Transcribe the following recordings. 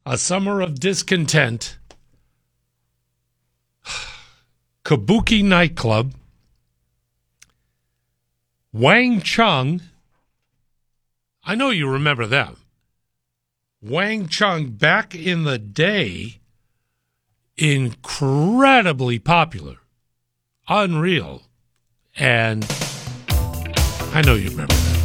A summer of discontent. Kabuki nightclub. Wang Chung. I know you remember them. Wang Chung, back in the day, incredibly popular. Unreal. And I know you remember that.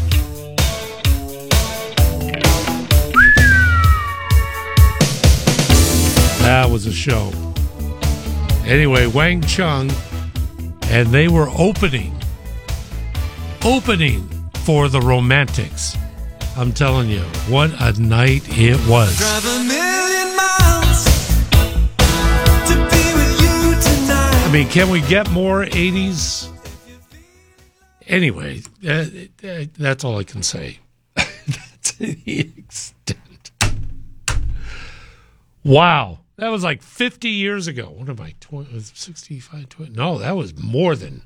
That was a show. Anyway, Wang Chung, and they were opening for the Romantics. I'm telling you, what a night it was. Drive a million miles to be with you tonight. I mean, can we get more 80s? Anyway, that's all I can say. That's the extent. Wow. That was like 50 years ago. What am I, 65, 20? No, that was more than,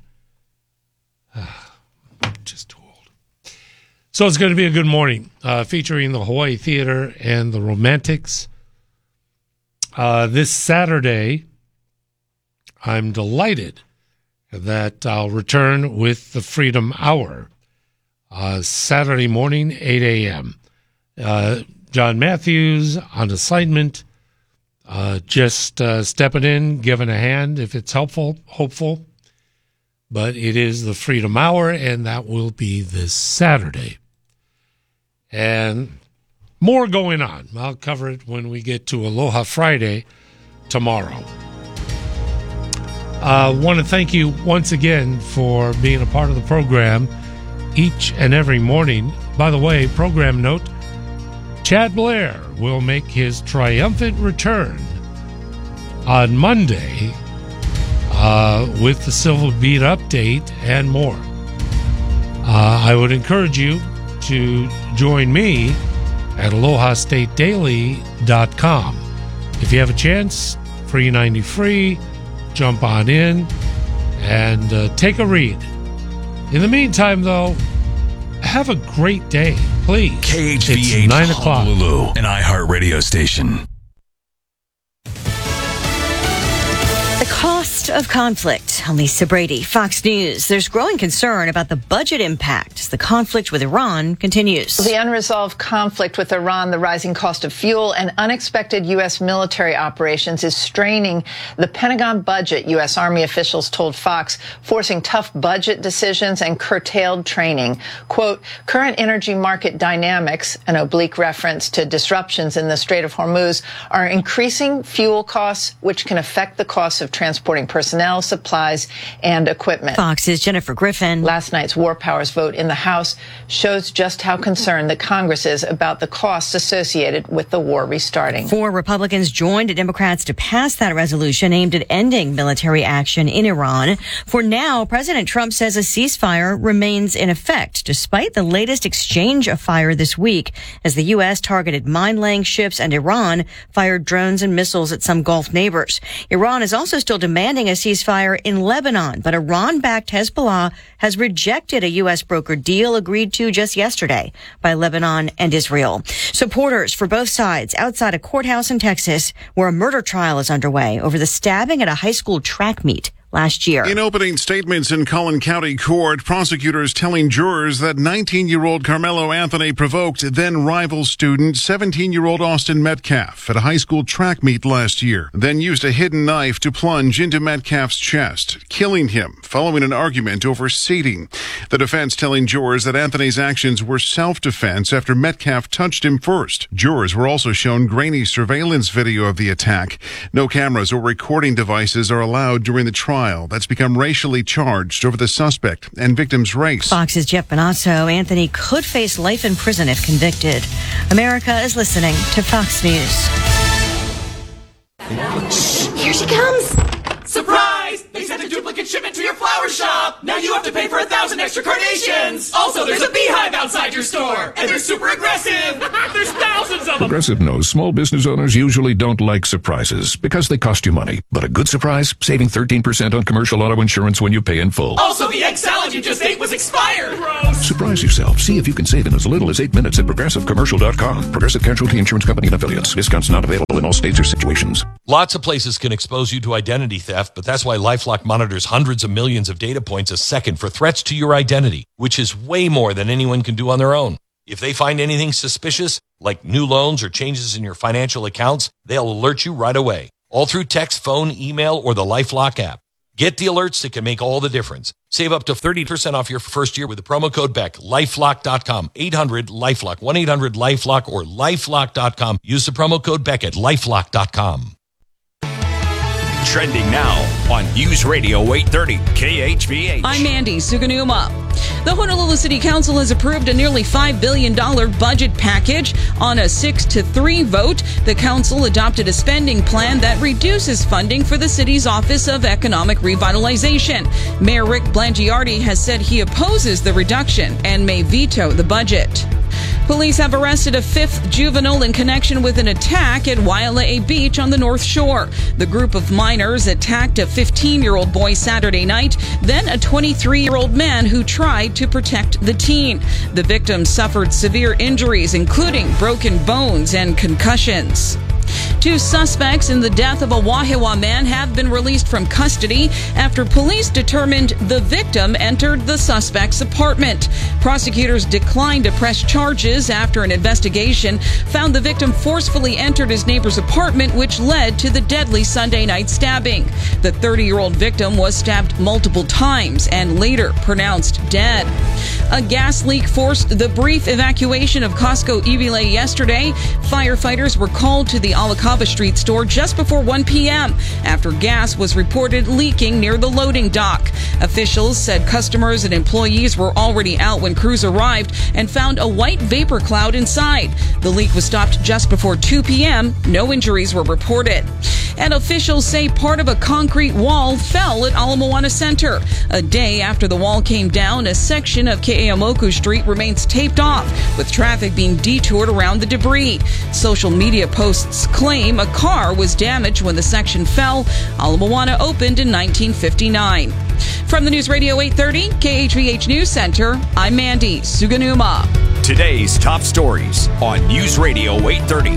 just too old. So it's going to be a good morning, featuring the Hawaii Theater and the Romantics. This Saturday, I'm delighted that I'll return with the Freedom Hour, Saturday morning, 8 a.m. John Matthews on assignment. Just stepping in, giving a hand if it's hopeful. But it is the Freedom Hour, and that will be this Saturday. And more going on. I'll cover it when we get to Aloha Friday tomorrow. I want to thank you once again for being a part of the program each and every morning. By the way, program note, Chad Blair will make his triumphant return on Monday with the Civil Beat update and more. I would encourage you to join me at AlohaStateDaily.com. If you have a chance, free 90 free, jump on in and take a read. In the meantime, though, have a great day, please. KHVH it's 9 o'clock. Honolulu, an iHeartRadio station. The cost of conflict. I'm Lisa Brady, Fox News. There's growing concern about the budget impact as the conflict with Iran continues. The unresolved conflict with Iran, the rising cost of fuel, and unexpected U.S. military operations is straining the Pentagon budget, U.S. Army officials told Fox, forcing tough budget decisions and curtailed training. Quote, current energy market dynamics, an oblique reference to disruptions in the Strait of Hormuz, are increasing fuel costs, which can affect the cost of transporting personnel, supplies, and equipment. Fox's Jennifer Griffin. Last night's War Powers vote in the House shows just how concerned the Congress is about the costs associated with the war restarting. 4 Republicans joined Democrats to pass that resolution aimed at ending military action in Iran. For now, President Trump says a ceasefire remains in effect, despite the latest exchange of fire this week, as the U.S. targeted mine-laying ships and Iran fired drones and missiles at some Gulf neighbors. Iran is also still demanding a ceasefire in Lebanon, but Iran-backed Hezbollah has rejected a U.S. brokered deal agreed to just yesterday by Lebanon and Israel. Supporters for both sides outside a courthouse in Texas where a murder trial is underway over the stabbing at a high school track meet last year. In opening statements in Collin County Court, prosecutors telling jurors that 19-year-old Carmelo Anthony provoked then-rival student 17-year-old Austin Metcalf at a high school track meet last year, then used a hidden knife to plunge into Metcalf's chest, killing him following an argument over seating. The defense telling jurors that Anthony's actions were self-defense after Metcalf touched him first. Jurors were also shown grainy surveillance video of the attack. No cameras or recording devices are allowed during the trial that's become racially charged over the suspect and victim's race. Fox's Jeff Bonasso. Anthony could face life in prison if convicted. America is listening to Fox News. Here she comes. Surprise! They sent a duplicate shipment to your flower shop. Now you have to pay for 1,000 extra carnations. Also, there's a beehive outside your store. And they're super aggressive. There's thousands of them. Progressive knows small business owners usually don't like surprises because they cost you money. But a good surprise, saving 13% on commercial auto insurance when you pay in full. Also, the egg salad you just ate was expired. Gross. Surprise yourself. See if you can save in as little as 8 minutes at ProgressiveCommercial.com. Progressive Casualty Insurance Company and Affiliates. Discounts not available in all states or situations. Lots of places can expose you to identity theft, but that's why LifeLock monitors hundreds of millions of data points a second for threats to your identity, which is way more than anyone can do on their own. If they find anything suspicious, like new loans or changes in your financial accounts, they'll alert you right away, all through text, phone, email, or the LifeLock app. Get the alerts that can make all the difference. Save up to 30% off your first year with the promo code BECK. LifeLock.com. 800-LifeLock. 1-800-LifeLock or LifeLock.com. Use the promo code BECK at LifeLock.com. Trending now on News Radio 830 KHVH. I'm Mandy Suganuma. The Honolulu City Council has approved a nearly $5 billion budget package. On a 6-3 vote, the council adopted a spending plan that reduces funding for the city's Office of Economic Revitalization. Mayor Rick Blangiardi has said he opposes the reduction and may veto the budget. Police have arrested a 5th juvenile in connection with an attack at Waialae Beach on the North Shore. The group of minors attacked a 15-year-old boy Saturday night, then a 23-year-old man who tried to protect the teen. The victim suffered severe injuries, including broken bones and concussions. 2 suspects in the death of a Wahiawa man have been released from custody after police determined the victim entered the suspect's apartment. Prosecutors declined to press charges after an investigation found the victim forcefully entered his neighbor's apartment, which led to the deadly Sunday night stabbing. The 30-year-old victim was stabbed multiple times and later pronounced dead. A gas leak forced the brief evacuation of Costco Iwilei yesterday. Firefighters were called to the Alakava Street store just before 1 p.m. after gas was reported leaking near the loading dock. Officials said customers and employees were already out when crews arrived and found a white vapor cloud inside. The leak was stopped just before 2 p.m. No injuries were reported. And officials say part of a concrete wall fell at Ala Moana Center. A day after the wall came down, a section of Ke'eaumoku Street remains taped off, with traffic being detoured around the debris. Social media posts claim a car was damaged when the section fell. Ala Moana opened in 1959. From the News Radio 830 KHVH News Center, I'm Mandy Suganuma. Today's top stories on News Radio 830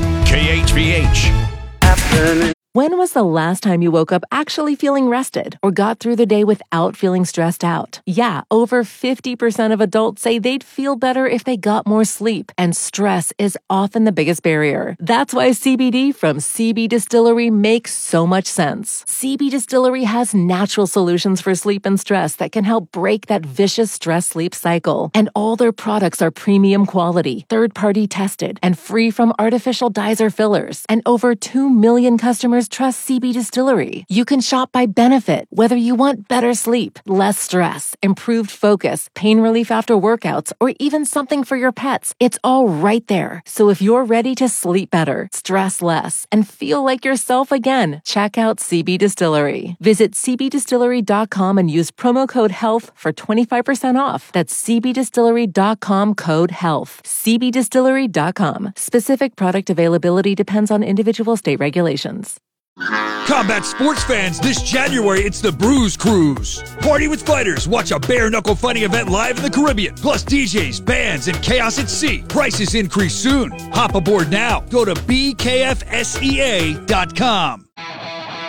KHVH. When was the last time you woke up actually feeling rested or got through the day without feeling stressed out? Yeah, over 50% of adults say they'd feel better if they got more sleep, and stress is often the biggest barrier. That's why CBD from CB Distillery makes so much sense. CB Distillery has natural solutions for sleep and stress that can help break that vicious stress-sleep cycle. And all their products are premium quality, third-party tested, and free from artificial dyes or fillers. And over 2 million customers trust CB Distillery. You can shop by benefit, whether you want better sleep, less stress, improved focus, pain relief after workouts, or even something for your pets. It's all right there. So if you're ready to sleep better, stress less, and feel like yourself again, check out CB Distillery. Visit cbdistillery.com and use promo code HEALTH for 25% off. That's cbdistillery.com code HEALTH. cbdistillery.com. Specific product availability depends on individual state regulations. Combat sports fans, this January it's the Bruise Cruise. Party with fighters, watch a bare-knuckle fighting event live in the Caribbean, plus DJs, bands, and chaos at sea. Prices increase soon. Hop aboard now. Go to bkfsea.com.